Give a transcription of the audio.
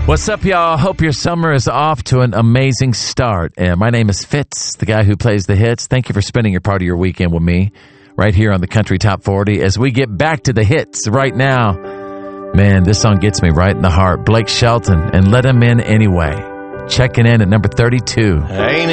What's up, y'all? Hope your summer is off to an amazing start. My name is Fitz, the guy who plays the hits. Thank you for spending your part of your weekend with me right here on the Country Top 40 as we get back to the hits right now. Man, this song gets me right in the heart. Blake Shelton and Let Him In Anyway. Checking in at number 32. Ain't